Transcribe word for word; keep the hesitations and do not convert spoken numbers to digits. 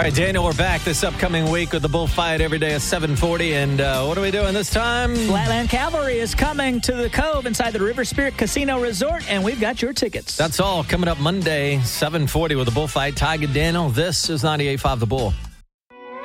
All right, Daniel, we're back this upcoming week with the bullfight every day at seven forty. And uh, what are we doing this time? Flatland Cavalry is coming to the Cove inside the River Spirit Casino Resort, and we've got your tickets. That's all coming up Monday, seven forty with the bullfight. Tig and Daniel, this is ninety-eight point five The Bull.